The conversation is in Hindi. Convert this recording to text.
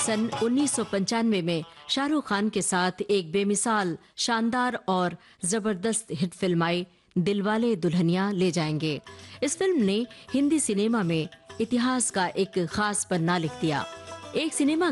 सन 1995 में शाहरुख खान के साथ एक बेमिसाल, शानदार और जबरदस्त हिट फिल्म आई दिलवाले दुल्हनिया ले जाएंगे। इस फिल्म ने हिंदी सिनेमा में इतिहास का एक खास पन्ना लिख दिया। एक सिनेमा